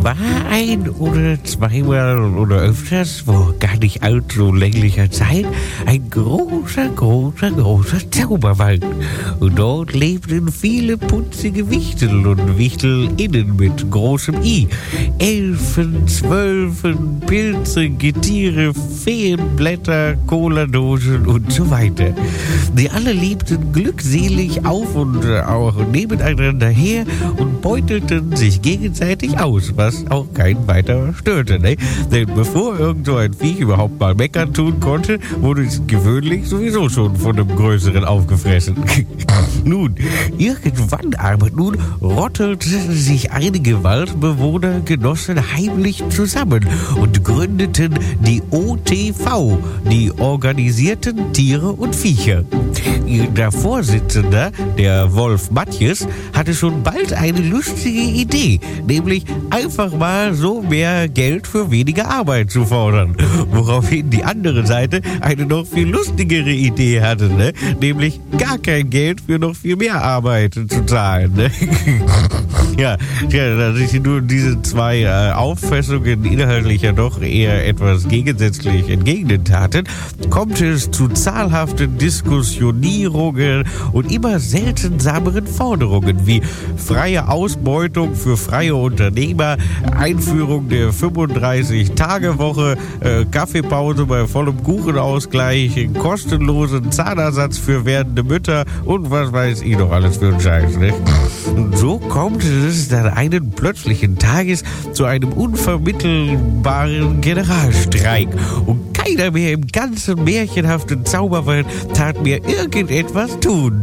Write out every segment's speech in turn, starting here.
war ein oder zweimal oder öfters, vor gar nicht allzu länglicher Zeit, ein großer Zauberwald. Und dort lebten viele putzige Wichtel und Wichtelinnen mit großem I. Elfen, Zwölfen, Pilze, Getiere, Feenblätter, Cola-Dosen und so weiter. Sie alle lebten glückselig auf und auch nebeneinander her und beutelten sich gegenseitig aus, was auch keinen weiter störte. Ne? Denn bevor irgend so ein Viech überhaupt mal meckern tun konnte, wurde es gewöhnlich sowieso schon von einem Größeren aufgefressen. Nun, irgendwann aber rottelten sich einige Waldbewohnergenossen heimlich zusammen und gründeten die OTV, die organisierten Tiere und Viecher. Der Vorsitzende, der Wolf Matjes, hatte schon bald eine lustige Idee, nämlich einfach mal so mehr Geld für weniger Arbeit zu fordern. Woraufhin die andere Seite eine noch viel lustigere Idee hatte, ne? Nämlich gar kein Geld für noch viel mehr Arbeit zu zahlen. Ne? Ja, da sich nur diese zwei Auffassungen inhaltlich ja doch eher etwas gegensätzlich entgegnet hatten, kommt es zu zahlhaften Diskussionierungen und immer seltsameren Forderungen wie freie Ausbeutung für freie Unternehmer, Einführung der 35-Tage-Woche, Kaffeepause bei vollem Kuchenausgleich, kostenlosen Zahnersatz für werdende Mütter und was weiß ich noch alles für einen Scheiß. Ne? Und so kommt es dann einen plötzlichen Tages zu einem unvermittelbaren Generalstreik. Und keiner mehr im ganzen märchenhaften Zauberwald tat mir irgendetwas tun.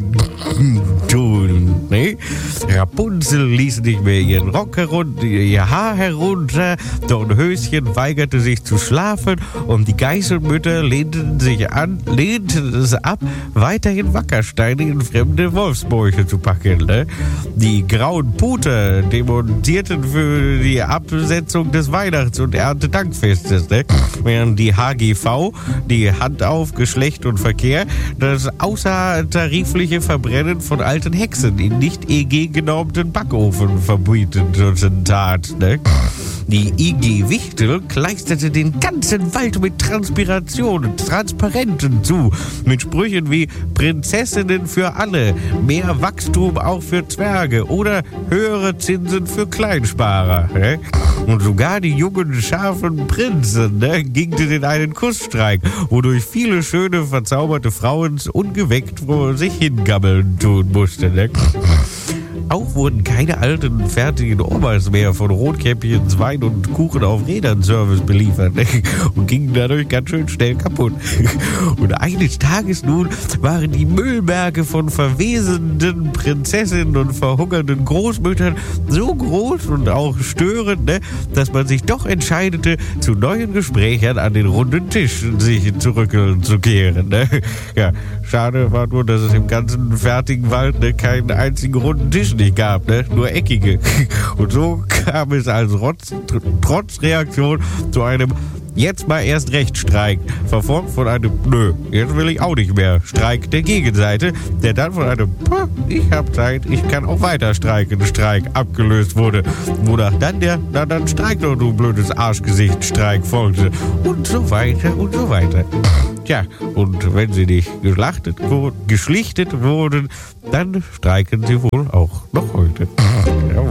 Ne? Rapunzel ließ nicht mehr ihren Rock herunter, ihr Haar herunter, Dornhöschen weigerte sich zu schlafen und die Geißelmütter lehnten es ab, weiterhin Wackersteine in fremde Wolfsbäuche zu packen. Ne? Die grauen Puter demontierten für die Absetzung des Weihnachts- und Erntedankfestes, ne? Während die HGV, die Hand auf Geschlecht und Verkehr, das außertarifliche Verbrennen von alten Hexen in nicht EG genormten Backofen verbieten tat. Ne? Die IG Wichtel kleisterte den ganzen Wald mit Transpirationen, Transparenten zu, mit Sprüchen wie Prinzessinnen für alle, mehr Wachstum auch für Zwerge oder höhere Zinsen für Kleinsparer. Ne? Und sogar die jungen, scharfen Prinzen gingen in einen Kussstreik, wodurch viele schöne, verzauberte Frauen ungeweckt vor sich hingammeln tun mussten. Ne? Auch wurden keine alten, fertigen Omas mehr von Rotkäppchens, Wein und Kuchen auf Rädern Service beliefert und gingen dadurch ganz schön schnell kaputt. Und eines Tages nun waren die Müllberge von verwesenden Prinzessinnen und verhungernden Großmüttern so groß und auch störend, dass man sich doch entscheidete, zu neuen Gesprächen an den runden Tisch sich zurückzukehren. Ja, schade war nur, dass es im ganzen fertigen Wald keinen einzigen runden Tisch nicht gab, nur eckige. Und so kam es als Trotzreaktion zu einem jetzt mal erst recht Streik, verfolgt von einem Nö, jetzt will ich auch nicht mehr Streik der Gegenseite, der dann von einem ich hab Zeit, ich kann auch weiter streiken, Streik abgelöst wurde, wonach dann der dann streik doch, du blödes Arschgesicht Streik folgte und so weiter und so weiter. Tja, und wenn sie nicht geschlichtet wurden, dann streiken sie wohl auch noch heute. Ja.